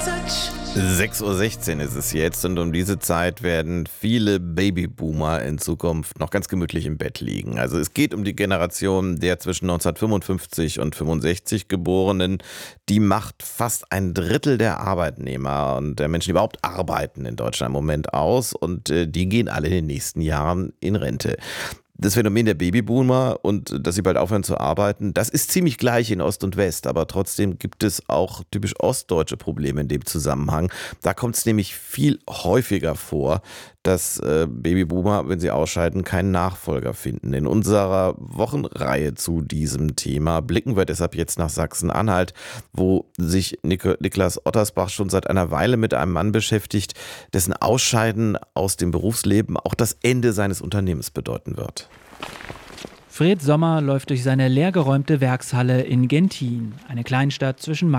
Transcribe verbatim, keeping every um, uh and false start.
sechs Uhr sechzehn ist es jetzt und um diese Zeit werden viele Babyboomer in Zukunft noch ganz gemütlich im Bett liegen. Also es geht um die Generation der zwischen neunzehnhundertfünfundfünfzig und fünfundsechzig Geborenen. Die macht fast ein Drittel der Arbeitnehmer und der Menschen, die überhaupt arbeiten in Deutschland im Moment aus und äh, die gehen alle in den nächsten Jahren in Rente. Das Phänomen der Babyboomer und dass sie bald aufhören zu arbeiten, das ist ziemlich gleich in Ost und West, aber trotzdem gibt es auch typisch ostdeutsche Probleme in dem Zusammenhang. Da kommt es nämlich viel häufiger vor, dass äh, Babyboomer, wenn sie ausscheiden, keinen Nachfolger finden. In unserer Wochenreihe zu diesem Thema blicken wir deshalb jetzt nach Sachsen-Anhalt, wo sich Nik- Niklas Ottersbach schon seit einer Weile mit einem Mann beschäftigt, dessen Ausscheiden aus dem Berufsleben auch das Ende seines Unternehmens bedeuten wird. Fred Sommer läuft durch seine leergeräumte Werkshalle in Genthin, eine Kleinstadt zwischen